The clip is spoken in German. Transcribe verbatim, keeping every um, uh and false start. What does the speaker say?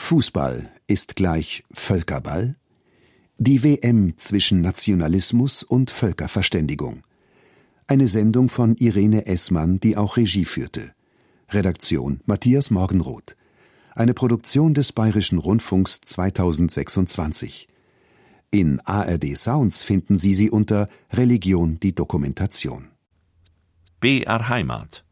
Fußball ist gleich Völkerball? Die W M zwischen Nationalismus und Völkerverständigung. Eine Sendung von Irene Essmann, die auch Regie führte. Redaktion Matthias Morgenroth. Eine Produktion des Bayerischen Rundfunks zweitausendsechsundzwanzig. In A R D Sounds finden Sie sie unter Religion die Dokumentation. B R Heimat